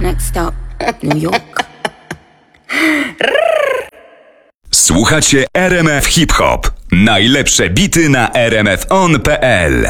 Next stop, New York. Słuchacie RMF Hip Hop. Najlepsze bity na rmfon.pl.